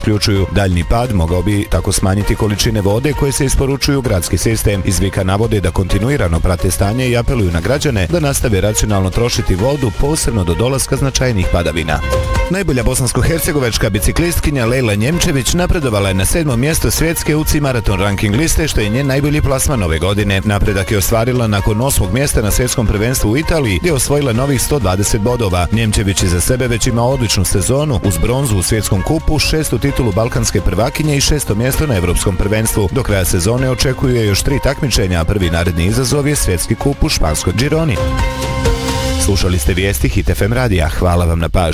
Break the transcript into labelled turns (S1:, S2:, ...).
S1: Ključuju daljni pad mogao bi tako smanjiti količine vode koje se isporučuju u gradski sistem. Iz Vika navode da kontinuirano prate stanje i apeluju na građane da nastave racionalno trošiti vodu, posebno do dolaska značajnih padavina. Najbolja bosansko-hercegovačka biciklistkinja Lejla Njemčević napredovala je na 7. mjesto svjetske UCI maraton ranking liste, što je njen najbolji plasman ove godine. Napredak je ostvarila nakon 8. mjesta na svjetskom prvenstvu u Italiji, gdje je osvojila novih 120 bodova. Njemčević iza sebe već ima odličnu sezonu, uz bronzu u svjetskom kupu, 6. titulu balkanske prvakinje i 6. mjesto na evropskom prvenstvu. Do kraja sezone očekuje još 3 takmičenja, a prvi naredni izazov je svjetski kup u španskoj Gironi. Slušali ste vijesti Hit FM radija. Hvala vam na pažnji.